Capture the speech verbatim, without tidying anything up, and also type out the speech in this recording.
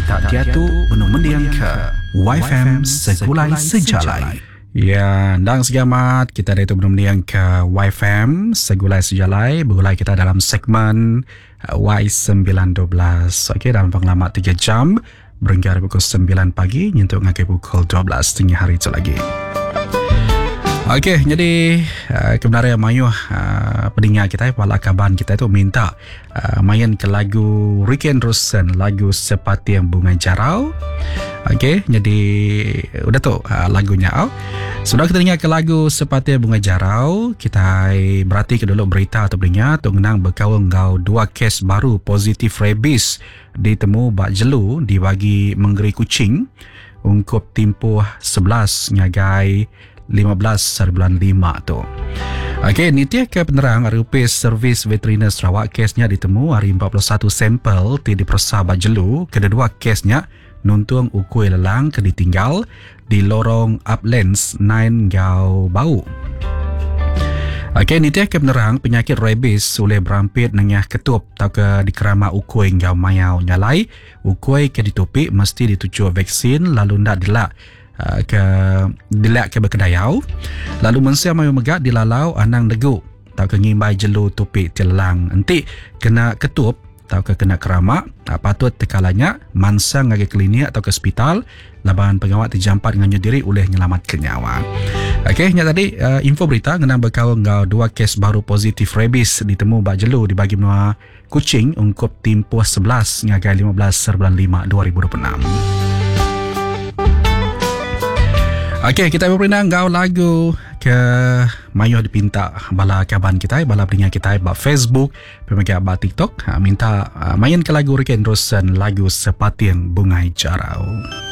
tak tiatu benu mendiang ke Y F M Segulai Sejalai. Ya, dan segamat kita ada itu benar mendiang ke Y F M Segulai Sejalai. Bergulai kita dalam segmen Y sembilan dua belas. Okey, dalam pengalaman tiga jam berhingga pukul sembilan pagi nyentuh ngakai pukul dua belas tengah hari itu lagi. Okey, jadi uh, kebenaran Mayu uh, pendengar kita, kepala kaban kita itu minta uh, main ke lagu Ricky and Rosen, lagu Seperti Yang Bunga Jarau. Okey, jadi udah tu uh, lagunya. Oh. Sudah kita dengar ke lagu Seperti Yang Bunga Jarau, kita berarti ke dulu berita atau pendengar tu ngenang berkawal ngau dua kes baru positif rabies ditemu bak jelu dibagi menggeri kucing ungkup timpuh sebelas ngagai lima belas hari bulan lima tu. Okey, Nitya ke penerang Arupis Servis Veteriner Sarawak kesnya ditemu hari empat puluh satu sampel ti dipersa bajelu. Kedua kesnya nuntung ukui lelang ke ditinggal di lorong Uplands sembilan Gau Bau. Okey, Nitya ke penerang penyakit rabies oleh berampit nengah ketup atau ke dikerama ukui Gau Mayau nyalai. Ukui ke ditupik mesti dituju vaksin lalu ndak dilak Uh, ke dilak ke berkedayau lalu mensia mayu megak dilalau anang degu tau ke ngimbai jelu tupik telang enti kena ketup tau ke kena keramak uh, patut tekalanya mansang ngagi klinik atau ke hospital laban pengawat dijampat dengan diri oleh nyelamatkan nyawa. Okey, nya tadi uh, info berita ngenang berkawal ngau dua kes baru positif rabies ditemu bak jelu dibagi menua kucing ungkup timpuh sebelas ngagai lima belas bulan lima dua ribu dua puluh enam. Okey, kita berpindah ngau lagu ke Mayu dipinta bala kaban kita, bala pendengar kita bak Facebook, pemegang bak TikTok, minta main ke lagu Ricky and Rosen, lagu Seperti Yang Bunga Jarau.